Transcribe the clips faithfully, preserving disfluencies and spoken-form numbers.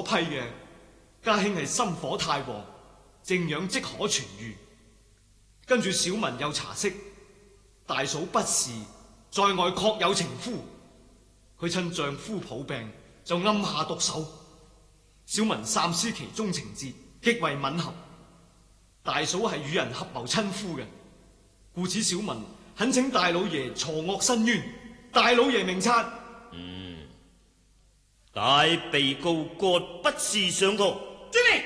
批嘅，家兄係心火太旺，靜養即可痊愈。跟住小文又查悉，大嫂不是在外確有情夫，佢趁丈夫抱病就暗下毒手。小文三思其中情節，極為吻合。大嫂係與人合謀親夫嘅，故此小文懇請大老爺鋤惡申冤。大老爺明察。 嗯，帶被告葛不是上堂。遵命。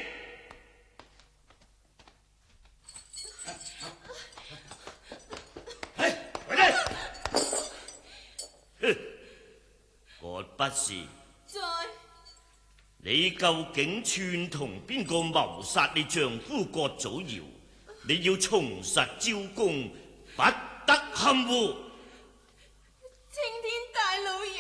葛不是， 在你究竟串同邊個謀殺你丈夫葛祖堯？你要從實招供，不得含糊。 青天大老爺，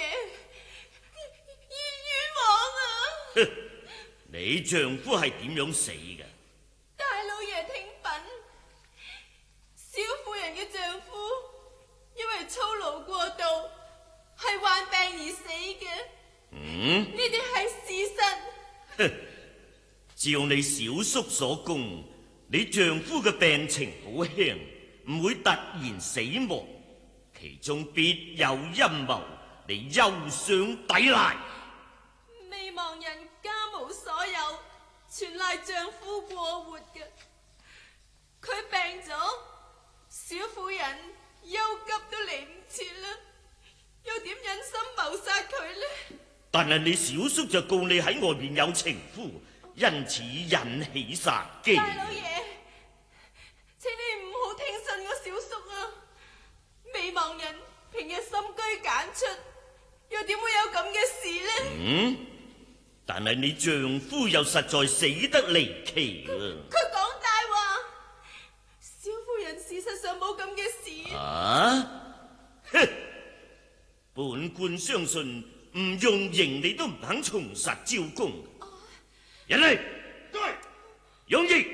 冤枉啊！ 你丈夫係點樣死嘅？ 大老爺聽稟，小婦人嘅丈夫因為操勞過度，係患病而死嘅。 嗯， 呢啲係事實。 照你小叔所供，你丈夫嘅病情好輕，唔會突然死亡，其中必有陰謀，你休想抵賴。 未亡人家無所有，全賴丈夫過活嘅。佢病咗，小婦人憂急都嚟唔切啦，又點忍心謀殺佢呢？ 但係你小叔就告你喺外面有情夫，因此引起殺機。 大老爺，請你唔好聽信我小叔啊！未亡人平日深居簡出，又點會有咁嘅事呢？ 嗯，但係你丈夫又實在死得離奇啊！ 佢講大話，小婦人事實上冇咁嘅事。 啊！哼，本官相信唔用刑你都唔肯從實招供。人嚟，對，用刑。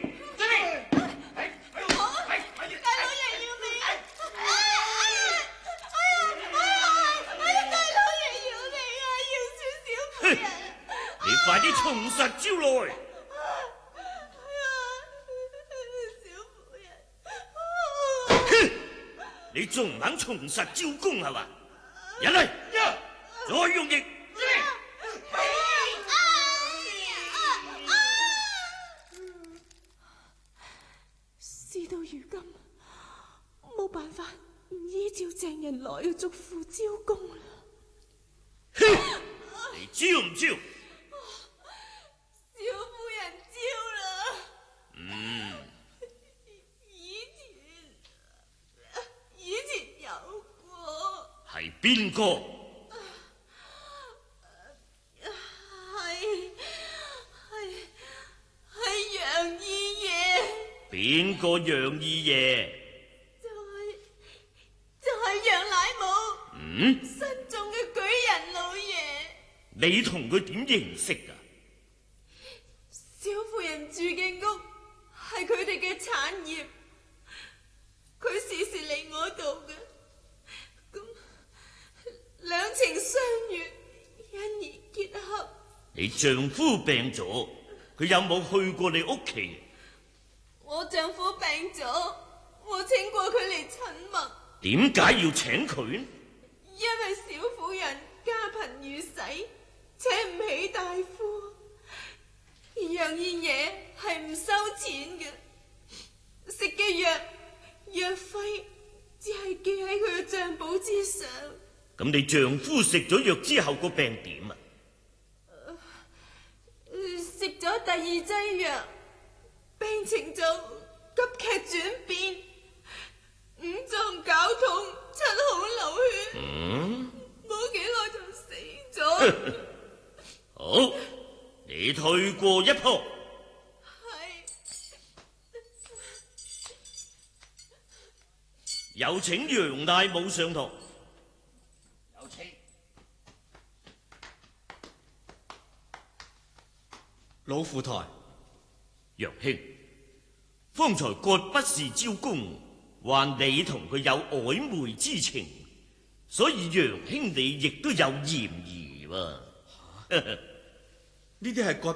你快啲從實招來！ 小婦人， 哼，你仲唔肯從實招供係嘛？人嚟，再用刑！ 事到如今，冇辦法唔依照證人來嘅囑咐招供啦。 哼，你招唔招？ 小婦人招啦。 嗯， 以前以前有過。 係邊個？ 係係係楊二爺。 邊個楊二爺？ 就係就係楊乃武。 嗯， 身中嘅舉人老爺。 你同佢點認識㗎？ 小婦人住嘅屋係佢哋嘅產業，佢時時嚟我度嘅，咁兩情相悅，因而結合。 你丈夫病咗，佢有冇去過你屋企？ 我丈夫病咗，我請過佢嚟診脈。 點解要請佢呢？ 因為小婦人家貧如洗，請唔起大夫。而楊二爺係唔收錢嘅，食嘅藥藥費只係記喺佢嘅賬簿之上。 咁你丈夫食咗藥之後個病點啊？ 食咗第二劑藥，病情就急劇轉變，五臟絞痛，七孔流血。 嗯， 冇幾耐就死咗。 好，你退過一步。 係。 有請楊乃武上堂。有請。 老副台， 楊兄，方才葛不是招供，話你同佢有曖昧之情，所以楊兄你亦都有嫌疑喎。 呢啲係葛